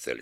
posteli.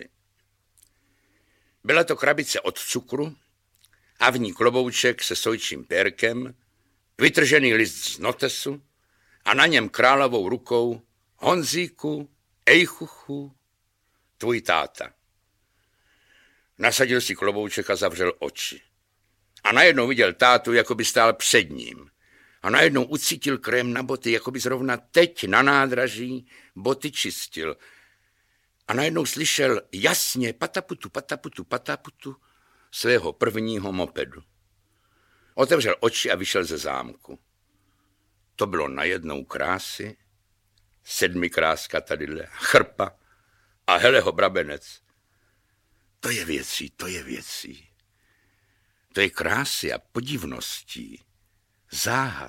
Byla to krabice od cukru a v ní klobouček se sojčím pérkem, vytržený list z notesu a na něm královou rukou: Honzíku, ejchuchu, tvůj táta. Nasadil si klobouček a zavřel oči. A najednou viděl tátu, jako by stál před ním. A najednou ucítil krém na boty, jako by zrovna teď na nádraží boty čistil. A najednou slyšel jasně pataputu, pataputu, pataputu svého prvního mopedu. Otevřel oči a vyšel ze zámku. To bylo najednou krásy, 7kráska tadyhle, chrpa a heleho brabenec. To je věcí, to je věcí. To je krásy a podivností, záhad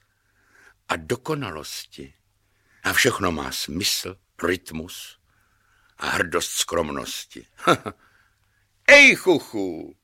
a dokonalosti. A všechno má smysl, rytmus a hrdost skromnosti. Ej, chuchu!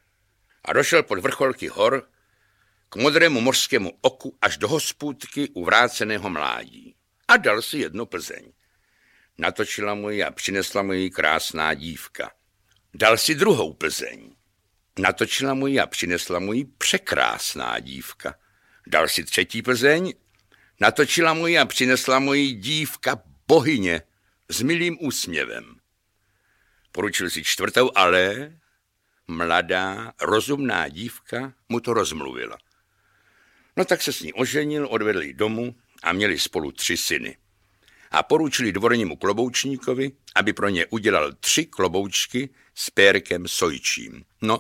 A došel pod vrcholky hor k modrému mořskému oku až do hospůdky u vráceného mládí. A dal si jednu Plzeň. Natočila mu ji a přinesla mu ji krásná dívka. Dal si druhou Plzeň. Natočila mu ji a přinesla mu ji překrásná dívka. Dal si třetí Plzeň. Natočila mu ji a přinesla mu ji dívka bohyně s milým úsměvem. Poručil si čtvrtou, ale mladá, rozumná dívka mu to rozmluvila. No tak se s ní oženil, odvedl ji domů a měli spolu 3 syny. A poručili dvornímu kloboučníkovi, aby pro ně udělal 3 kloboučky s pérkem sojčím. No,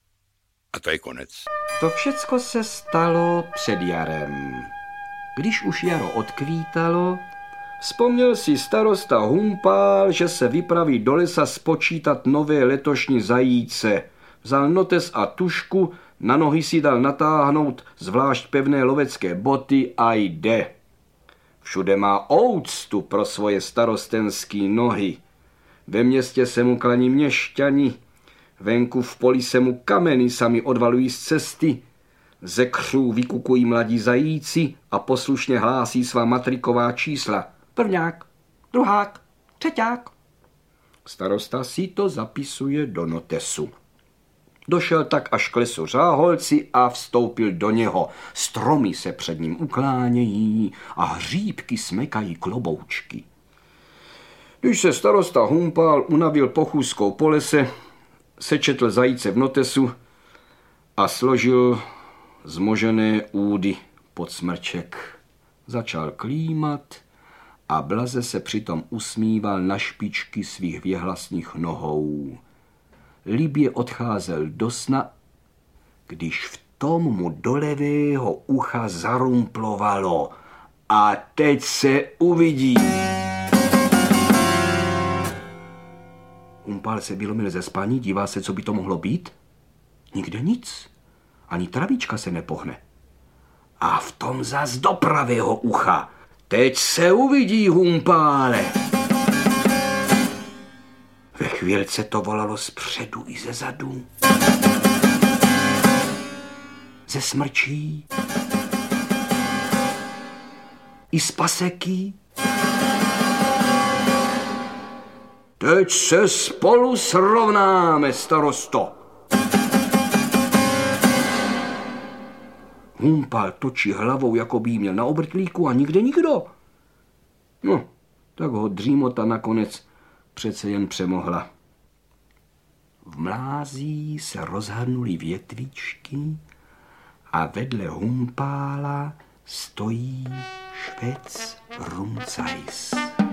a to je konec. To všecko se stalo před jarem. Když už jaro odkvítalo, vzpomněl si starosta Humpál, že se vypraví do lesa spočítat nové letošní zajíce. Vzal notes a tužku, na nohy si dal natáhnout zvlášť pevné lovecké boty a jde. Všude má úctu pro svoje starostenský nohy. Ve městě se mu klaní měšťani, venku v poli se mu kameny sami odvalují z cesty, ze křů vykukují mladí zajíci a poslušně hlásí svá matriková čísla. Prvňák, druhák, třeťák. Starosta si to zapisuje do notesu. Došel tak až k lesu Řáholci a vstoupil do něho. Stromy se před ním uklánějí a hříbky smekají kloboučky. Když se starosta Humpál unavil pochůzkou po lese, sečetl zajíce v notesu a složil zmožené údy pod smrček. Začal klímat a blaze se přitom usmíval na špičky svých věhlasných nohou. Libě odcházel do sna, když v tom mu do levého ucha zarumplovalo. A teď se uvidí. Humpál se vylomil ze spání, dívá se, co by to mohlo být. Nikde nic. Ani travička se nepohne. A v tom zas do pravého ucha. Teď se uvidí, Humpále. Ve chvílce to volalo zpředu i ze zadu. Ze smrčí. I z paseky. Teď se spolu srovnáme, starosto. Humpál točí hlavou, jako by jí měl na obrtlíku a nikde nikdo. No, tak ho dřímota nakonec přece jen přemohla. V mlází se rozhrnuly větvičky a vedle Humpála stojí švec Rumcajs.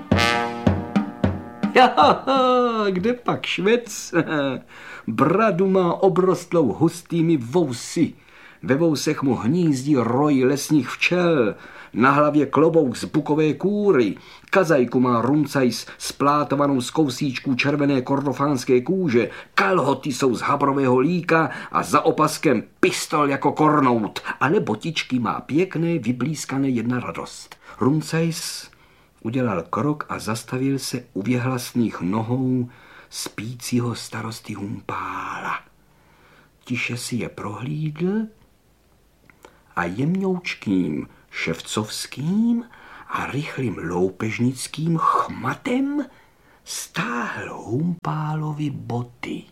Kde pak švec? Bradu má obrostlou hustými vousy. Ve vousech mu hnízdí roj lesních včel, na hlavě klobouk z bukové kůry, kazajku má Rumcajs splátovanou z kousíčků červené kordofánské kůže, kalhoty jsou z habrového líka a za opaskem pistol jako kornout, ale botičky má pěkné, vyblízkané jedna radost. Rumcajs udělal krok a zastavil se u věhlasných nohou spícího starosty Humpála. Tiše si je prohlídl a jemňoučkým ševcovským a rychlým loupežnickým chmatem stáhl Humpálovi boty.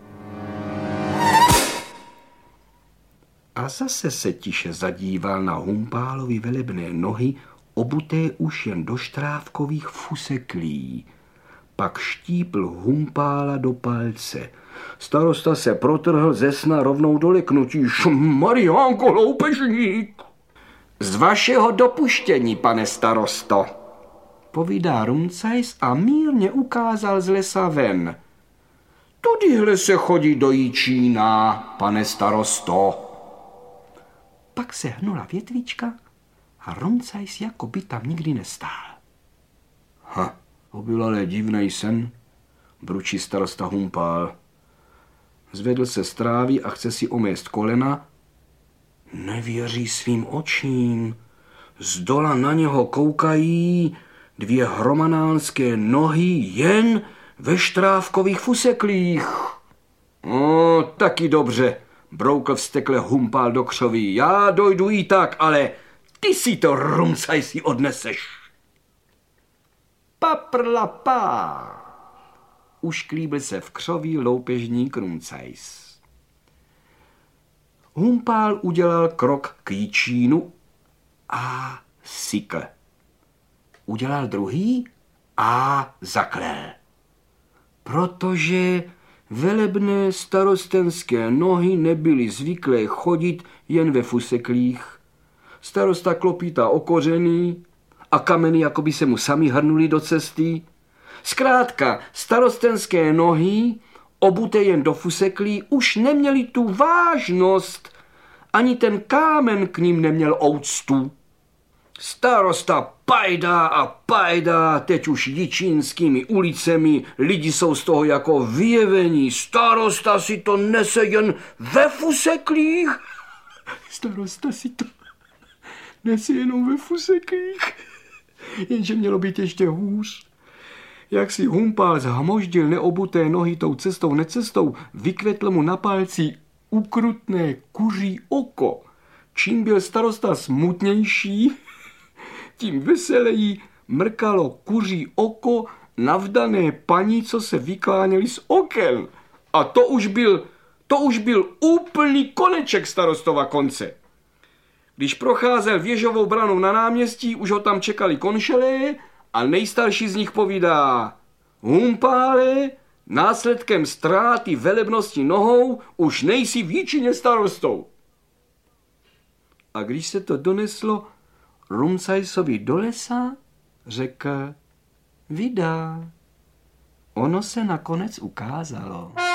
A zase se tiše zadíval na Humpálovi velebné nohy, obuté už jen do štrávkových fuseklí. Pak štípl Humpála do palce. Starosta se protrhl ze sna rovnou do leknutí. Mariánko, loupežník! Z vašeho dopuštění, pane starosto, povídá Rumcajs a mírně ukázal z lesa ven. Tudyhle se chodí do Jičína, pane starosto. Pak se hnula větvička a Rumcajs jako by tam nikdy nestál. To byl ale divnej sen, bručí starosta Humpál. Zvedl se z trávy a chce si omést kolena. Nevěří svým očím. Zdola na něho koukají dvě hromanánské nohy jen ve štrávkových fuseklích. Taky dobře, broukl vztekle Humpál do křoví. Já dojdu i tak, ale ty si to, Rumcajsi, odneseš. Paprlapá. Ušklíbil se v křoví loupežník Rumcajs. Humpál udělal krok k Jičínu a sykl. Udělal druhý a zaklel. Protože velebné starostenské nohy nebyly zvyklé chodit jen ve fuseklích. Starosta klopítá okořený a kameny jako by se mu sami hrnuli do cesty. Zkrátka, starostenské nohy, obuté jen do fuseklí, už neměli tu vážnost, ani ten kámen k ním neměl ouctu. Starosta pajdá, teď už jičínskými ulicemi, lidi jsou z toho jako vyjevení. Starosta si to nese jen ve fuseklích. Starosta si to nese jenom ve fuseklích. Jenže mělo být ještě hůř. Jak si Humpál zhmoždil neobuté nohy tou cestou necestou, vykvetl mu na palci ukrutné kuří oko. Čím byl starosta smutnější, tím veseleji mrkalo kuří oko navdané paní, co se vykláněli z oken. A to už byl úplný koneček starostova konce. Když procházel věžovou branou na náměstí, už ho tam čekali konšelé a nejstarší z nich povídá: Humpále, následkem ztráty velebnosti nohou už nejsi v Jičíně starostou. A když se to doneslo Rumcajsovi do lesa, řekl: Vida. Ono se nakonec ukázalo.